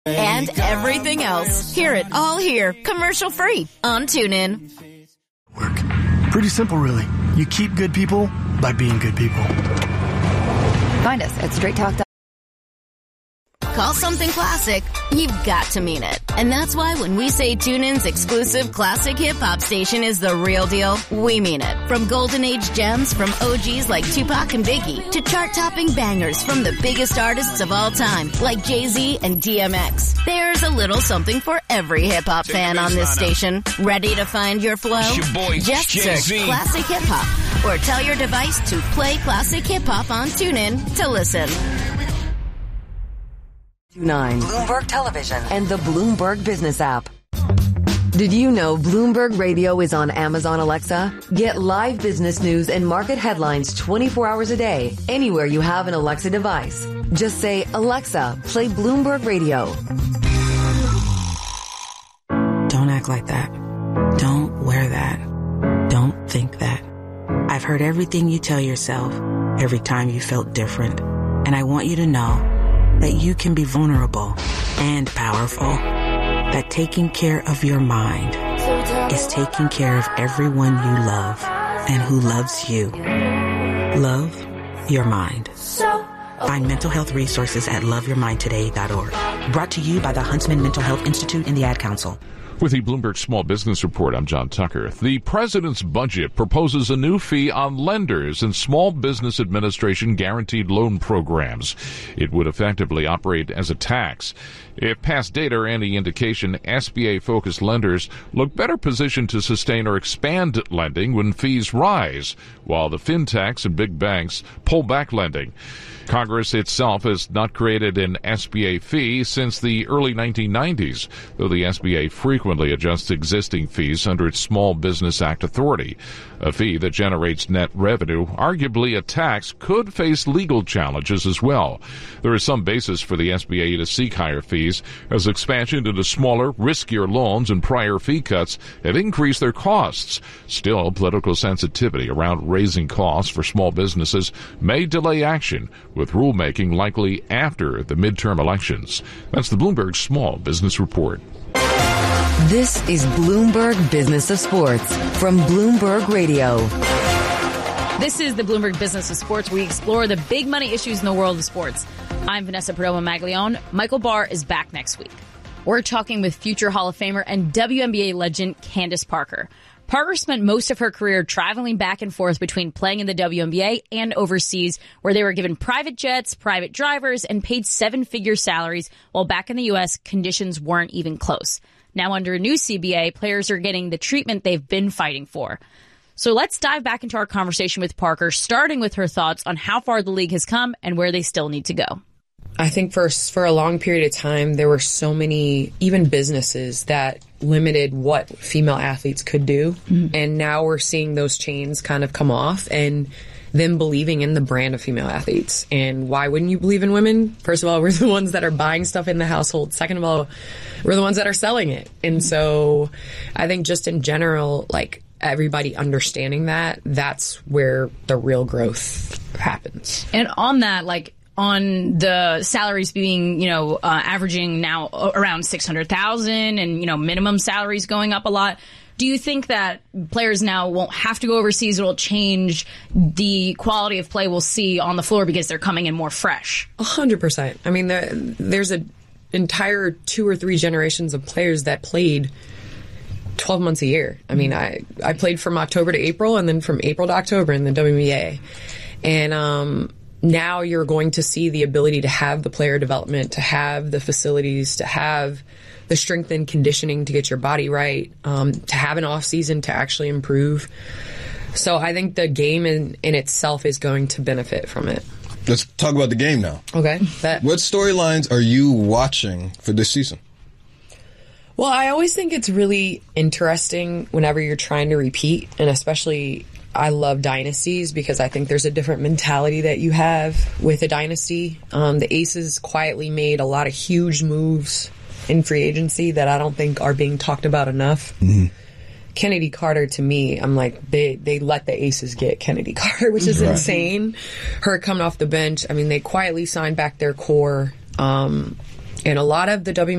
and everything else. Hear it all here, commercial-free on TuneIn. Work. Pretty simple, really. You keep good people by being good people. Find us at straighttalk.com. Call something classic, you've got to mean it. And that's why when we say TuneIn's exclusive classic hip-hop station is the real deal, we mean it. From golden age gems from OGs like Tupac and Biggie to chart-topping bangers from the biggest artists of all time like Jay-Z and DMX. There's a little something for every hip-hop fan on this station. Ready to find your flow? Just search Classic Hip Hop or tell your device to play Classic Hip Hop on TuneIn to listen. 9 Bloomberg Television and the Bloomberg Business app. Did you know Bloomberg Radio is on Amazon Alexa? Get live business news and market headlines 24 hours a day, anywhere you have an Alexa device. Just say, Alexa, play Bloomberg Radio. Don't act like that. Don't wear that. Don't think that. I've heard everything you tell yourself every time you felt different. And I want you to know that you can be vulnerable and powerful. That taking care of your mind is taking care of everyone you love and who loves you. Love your mind. Find mental health resources at loveyourmindtoday.org. Brought to you by the Huntsman Mental Health Institute and the Ad Council. With the Bloomberg Small Business Report, I'm John Tucker. The president's budget proposes a new fee on lenders and Small Business Administration guaranteed loan programs. It would effectively operate as a tax. If past data are any indication, SBA-focused lenders look better positioned to sustain or expand lending when fees rise, while the fintechs and big banks pull back lending. Congress itself has not created an SBA fee since the early 1990s, though the SBA frequently adjusts existing fees under its Small Business Act authority. A fee that generates net revenue, arguably a tax, could face legal challenges as well. There is some basis for the SBA to seek higher fees, as expansion into smaller, riskier loans and prior fee cuts have increased their costs. Still, political sensitivity around raising costs for small businesses may delay action, with rulemaking likely after the midterm elections. That's the Bloomberg Small Business Report. This is Bloomberg Business of Sports from Bloomberg Radio. This is the Bloomberg Business of Sports. We explore the big money issues in the world of sports. I'm Vanessa Perdomo-Maglione. Michael Barr is back next week. We're talking with future Hall of Famer and WNBA legend Candace Parker. Parker spent most of her career traveling back and forth between playing in the WNBA and overseas, where they were given private jets, private drivers, and paid seven-figure salaries, while back in the U.S., conditions weren't even close. Now, under a new CBA, players are getting the treatment they've been fighting for. So let's dive back into our conversation with Parker, starting with her thoughts on how far the league has come and where they still need to go. I think for a long period of time, there were so many, even businesses, that limited what female athletes could do. Mm-hmm. And now we're seeing those chains kind of come off and them believing in the brand of female athletes. And why wouldn't you believe in women? First of all, we're the ones that are buying stuff in the household. Second of all, we're the ones that are selling it. And so I think just in general, like, everybody understanding that, that's where the real growth happens. And on that, like, on the salaries being, averaging now around $600,000 and, minimum salaries going up a lot. Do you think that players now won't have to go overseas? It will change the quality of play we'll see on the floor because they're coming in more fresh? 100%. I mean, there's an entire 2 or 3 generations of players that played 12 months a year. I mean, I played from October to April and then from April to October in the WNBA. And now you're going to see the ability to have the player development, to have the facilities, to have the strength and conditioning to get your body right, to have an off season to actually improve. So I think the game in itself is going to benefit from it. Let's talk about the game now. Okay. What storylines are you watching for this season? Well, I always think it's really interesting whenever you're trying to repeat, and especially I love dynasties because I think there's a different mentality that you have with a dynasty. The Aces quietly made a lot of huge moves in free agency that I don't think are being talked about enough. Mm-hmm. Kennedy Carter, to me, I'm like, they let the Aces get Kennedy Carter, which is insane. Her coming off the bench. I mean, they quietly signed back their core. And a lot of the